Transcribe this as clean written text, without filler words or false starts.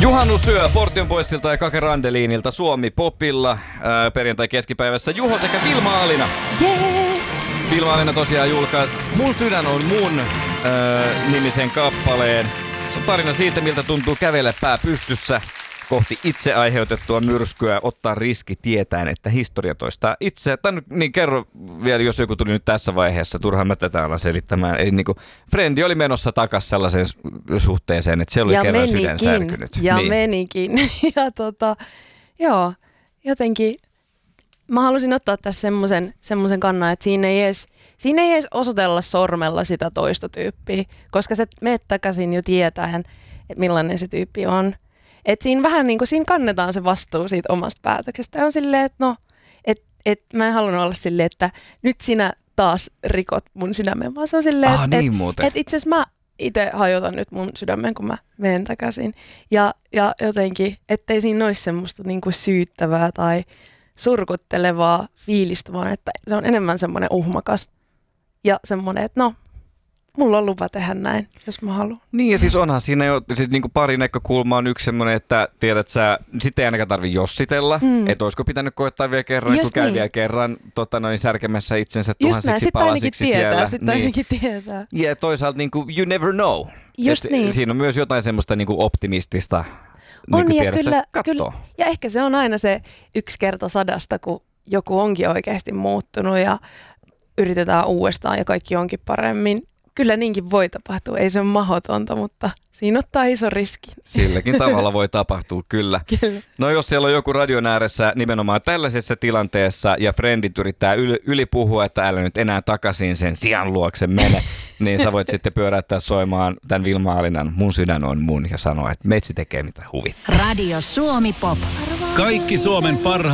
Juhannusyö Portion Boysilta ja Kake Randeliinilta Suomi Popilla perjantai keskipäivässä Juho sekä Vilma Alina. Yeah. Vilma Alina tosiaan julkaisi Mun sydän on mun nimisen kappaleen. Se on tarina siitä, miltä tuntuu kävellä pää pystyssä kohti itse aiheutettua myrskyä, ottaa riski tietäen, että historia toistaa itse. Niin kerro vielä, jos joku tuli nyt tässä vaiheessa, turhaan mä tätä alan selittämään. Eli niin kuin Frendi oli menossa takas sellaiseen suhteeseen, että siellä oli kerran sydän särkynyt. Ja niin. Menikin. Ja joo, jotenkin mä halusin ottaa tässä semmoisen kannan, että siinä ei edes osoitella sormella sitä toista tyyppiä, koska sä meet takaisin jo tietäen, että millainen se tyyppi on. Että siinä vähän niin kuin siinä kannetaan se vastuu siitä omasta päätöksestä. Ja on silleen, että no, mä en halunnut olla silleen, että nyt sinä taas rikot mun sydämen, vaan se on silleen, että itse asiassa mä itse hajotan nyt mun sydämen, kun mä menen takaisin. Ja jotenkin, ettei siinä olisi semmoista niin kuin syyttävää tai surkuttelevaa fiilistä, vaan että se on enemmän semmoinen uhmakas ja semmoinen, että no, mulla on lupa tehdä näin, jos mä haluan. Niin ja siis onhan siinä jo siis niin kuin pari näkökulmaa on yksi semmoinen, että tiedät sä, sitten ei ainakaan tarvitse jossitella, että olisiko pitänyt koettaa vielä kerran, kun käy vielä kerran särkemässä itsensä tuhansiksi palasiksi siellä. Sitten ainakin tietää. Ja toisaalta niin kuin, you never know. Niin. Siinä on myös jotain semmoista niin kuin optimistista. On niin ja kyllä. Ja ehkä se on aina se 1 kerta 100, kun joku onkin oikeasti muuttunut ja yritetään uudestaan ja kaikki onkin paremmin. Kyllä niinkin voi tapahtua, ei se ole mahdotonta, mutta siinä ottaa iso riski. Silläkin tavalla voi tapahtua, kyllä. Kyllä. No jos siellä on joku radion ääressä nimenomaan tällaisessa tilanteessa ja frendit yrittää ylipuhua, että älä nyt enää takaisin sen sian luokse mene, niin sä voit sitten pyöräyttää soimaan tämän Vilma Alinan Mun sydän on mun ja sanoa, että metsi tekee mitä huvittaa. Radio Suomi Pop. Kaikki Suomen parhaat